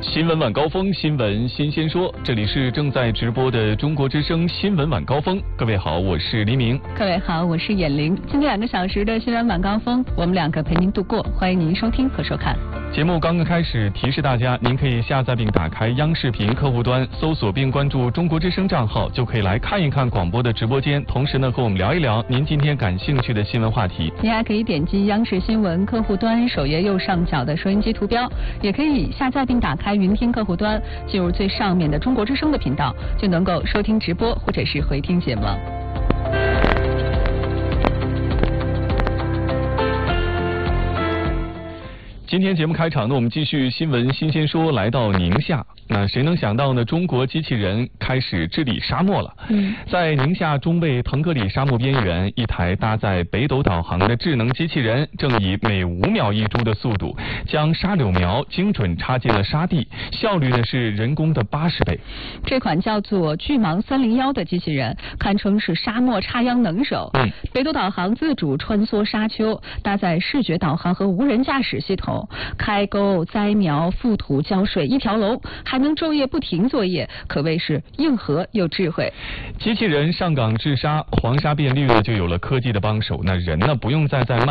新闻晚高峰，新闻新鲜说，这里是正在直播的中国之声新闻晚高峰。各位好，我是黎明。 各位好，我是眼玲。今天2个小时的新闻晚高峰，我们2个陪您度过，欢迎您收听和收看。 节目刚刚开始，提示大家，您可以下载并打开央视频客户端，搜索并关注中国之声账号，就可以来看一看广播的直播间，同时呢和我们聊一聊您今天感兴趣的新闻话题。 您还可以点击央视新闻客户端首页右上角的收音机图标，也可以下载并打开云听客户端，进入最上面的中国之声的频道，就能够收听直播或者是回听节目。 今天节目开场呢，我们继续新闻新鲜说，来到宁夏。那谁能想到呢？中国机器人开始治理沙漠了。在宁夏中卫腾格里沙漠边缘，一台搭载北斗导航的智能机器人正以每5秒1株的速度，将沙柳苗精准插进了沙地，效率呢是人工的80倍。 这款叫做巨蟒301的机器人，堪称是沙漠插秧能手。北斗导航自主穿梭沙丘，搭载视觉导航和无人驾驶系统，开沟、栽苗、覆土、浇水一条龙，还能昼夜不停作业，可谓是硬核又智慧。 机器人上岗治沙，黄沙变绿呢就有了科技的帮手，那人呢不用再在